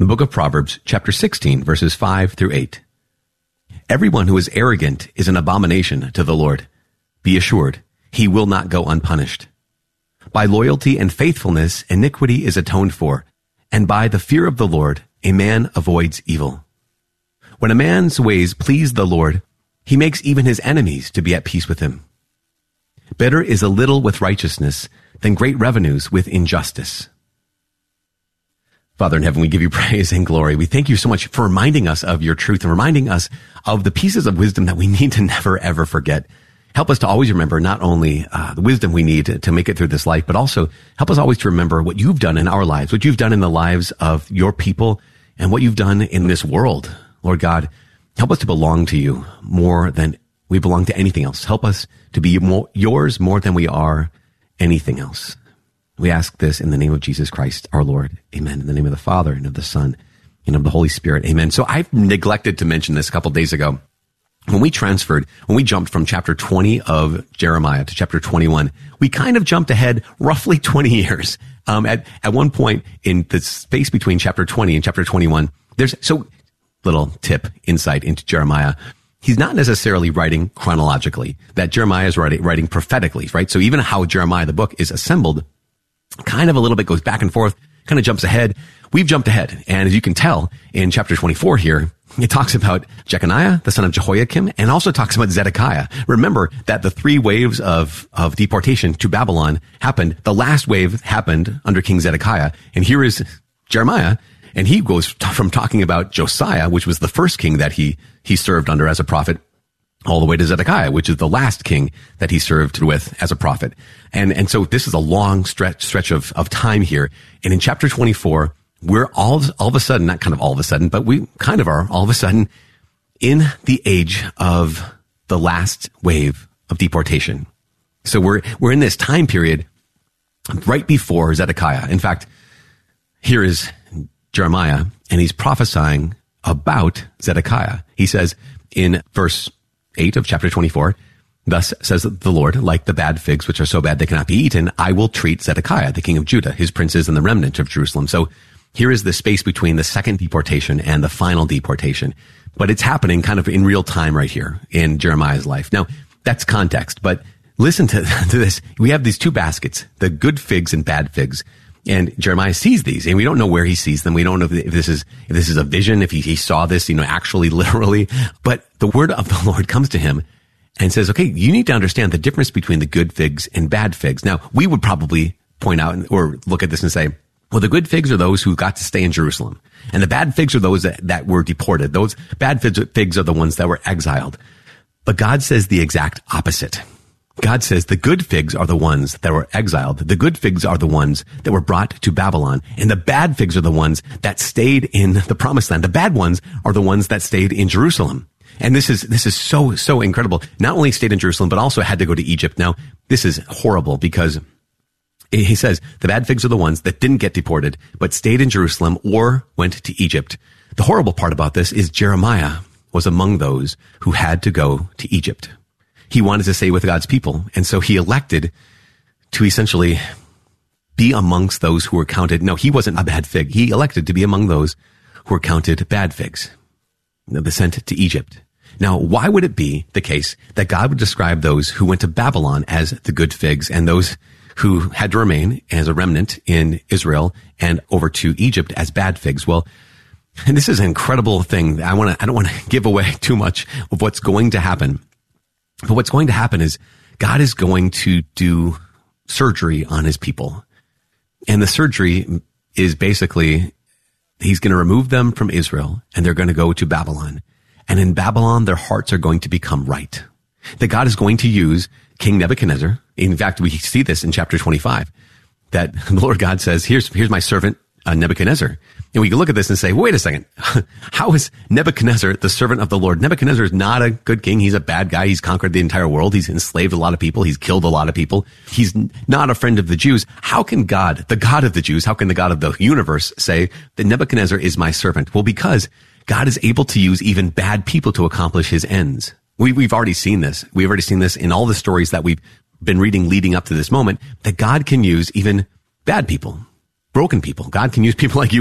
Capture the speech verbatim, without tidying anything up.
The book of Proverbs, chapter sixteen, verses five through eight. Everyone who is arrogant is an abomination to the Lord. Be assured, he will not go unpunished. By loyalty and faithfulness, iniquity is atoned for, and by the fear of the Lord, a man avoids evil. When a man's ways please the Lord, he makes even his enemies to be at peace with him. Better is a little with righteousness than great revenues with injustice. Father in heaven, we give you praise and glory. We thank you so much for reminding us of your truth and reminding us of the pieces of wisdom that we need to never, ever forget. Help us to always remember not only uh, the wisdom we need to, to make it through this life, but also help us always to remember what you've done in our lives, what you've done in the lives of your people, and what you've done in this world. Lord God, help us to belong to you more than we belong to anything else. Help us to be more, yours more than we are anything else. We ask this in the name of Jesus Christ, our Lord. Amen. In the name of the Father, and of the Son, and of the Holy Spirit. Amen. So I've neglected to mention this a couple days ago. When we transferred, when we jumped from chapter twenty of Jeremiah to chapter twenty-one, we kind of jumped ahead roughly twenty years. Um, at, at one point in the space between chapter twenty and chapter twenty-one, there's, so little tip, insight into Jeremiah. He's not necessarily writing chronologically, that Jeremiah is writing, writing prophetically, right? So even how Jeremiah, the book, is assembled, kind of a little bit goes back and forth, kind of jumps ahead. We've jumped ahead. And as you can tell in chapter twenty-four here, it talks about Jeconiah, the son of Jehoiakim, and also talks about Zedekiah. Remember that the three waves of, of deportation to Babylon happened. The last wave happened under King Zedekiah. And here is Jeremiah. And he goes from talking about Josiah, which was the first king that he, he served under as a prophet, all the way to Zedekiah, which is the last king that he served with as a prophet. And, and so this is a long stretch, stretch of, of time here. And in chapter twenty-four, we're all, all of a sudden, not kind of all of a sudden, but we kind of are all of a sudden in the age of the last wave of deportation. So we're, we're in this time period right before Zedekiah. In fact, here is Jeremiah, and he's prophesying about Zedekiah. He says in verse eight of chapter twenty-four, thus says the Lord, like the bad figs, which are so bad they cannot be eaten, I will treat Zedekiah, the king of Judah, his princes, and the remnant of Jerusalem. So here is the space between the second deportation and the final deportation. But it's happening kind of in real time right here in Jeremiah's life. Now, that's context, but listen to, to this. We have these two baskets, the good figs and bad figs. And Jeremiah sees these, and we don't know where he sees them. We don't know if this is, if this is a vision, if he, he saw this, you know, actually, literally. But the word of the Lord comes to him and says, okay, you need to understand the difference between the good figs and bad figs. Now, we would probably point out or look at this and say, well, the good figs are those who got to stay in Jerusalem. And the bad figs are those that, that were deported. Those bad figs, figs are the ones that were exiled. But God says the exact opposite. God says the good figs are the ones that were exiled. The good figs are the ones that were brought to Babylon. And the bad figs are the ones that stayed in the promised land. The bad ones are the ones that stayed in Jerusalem. And this is, this is so, so incredible. Not only stayed in Jerusalem, but also had to go to Egypt. Now, this is horrible because he says the bad figs are the ones that didn't get deported, but stayed in Jerusalem or went to Egypt. The horrible part about this is Jeremiah was among those who had to go to Egypt. He wanted to stay with God's people. And so he elected to essentially be amongst those who were counted. No, he wasn't a bad fig. He elected to be among those who were counted bad figs. They sent to Egypt. Now, why would it be the case that God would describe those who went to Babylon as the good figs and those who had to remain as a remnant in Israel and over to Egypt as bad figs? Well, and this is an incredible thing. I want to, I don't want to give away too much of what's going to happen. But what's going to happen is God is going to do surgery on his people. And the surgery is basically, he's going to remove them from Israel and they're going to go to Babylon. And in Babylon, their hearts are going to become right. That God is going to use King Nebuchadnezzar. In fact, we see this in chapter twenty-five, that the Lord God says, here's, here's my servant, uh, Nebuchadnezzar. And we can look at this and say, wait a second. How is Nebuchadnezzar the servant of the Lord? Nebuchadnezzar is not a good king. He's a bad guy. He's conquered the entire world. He's enslaved a lot of people. He's killed a lot of people. He's not a friend of the Jews. How can God, the God of the Jews, how can the God of the universe say that Nebuchadnezzar is my servant? Well, because God is able to use even bad people to accomplish his ends. We, we've already seen this. We've already seen this in all the stories that we've been reading leading up to this moment, that God can use even bad people, broken people. God can use people like you